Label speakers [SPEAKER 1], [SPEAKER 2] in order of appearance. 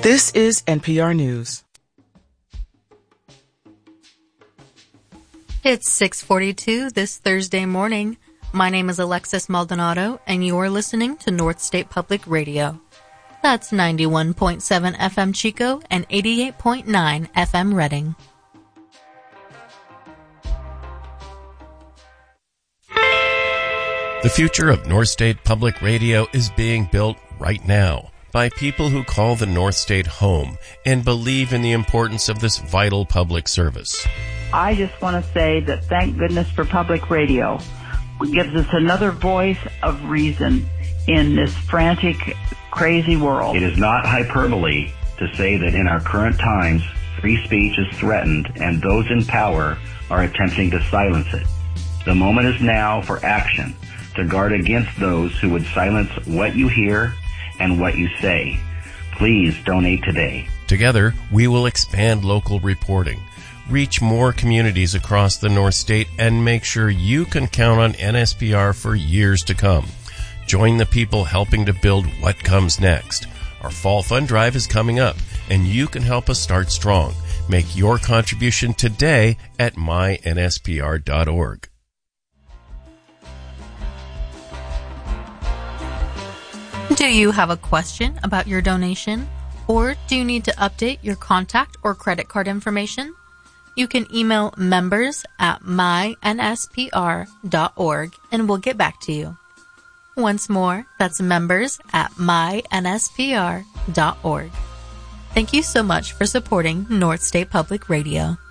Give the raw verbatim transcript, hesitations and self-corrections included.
[SPEAKER 1] This is N P R News.
[SPEAKER 2] It's six forty-two this Thursday morning. My name is Alexis Maldonado, and you are listening to North State Public Radio. That's ninety-one point seven F M Chico and eighty-eight point nine F M Reading.
[SPEAKER 3] The future of North State Public Radio is being built right now by people who call the North State home and believe in the importance of this vital public service.
[SPEAKER 4] I just want to say that thank goodness for public radio. It gives us another voice of reason in this frantic, crazy world.
[SPEAKER 5] It is not hyperbole to say that in our current times, free speech is threatened and those in power are attempting to silence it. The moment is now for action to guard against those who would silence what you hear and what you say. Please donate today.
[SPEAKER 3] Together, we will expand local reporting, reach more communities across the North State, and make sure you can count on N S P R for years to come. Join the people helping to build what comes next. Our fall fund drive is coming up, and you can help us start strong. Make your contribution today at my N S P R dot org.
[SPEAKER 2] Do you have a question about your donation? Or do you need to update your contact or credit card information? You can email members at my N S P R dot org and we'll get back to you. Once more, that's members at my N S P R dot org. Thank you so much for supporting North State Public Radio.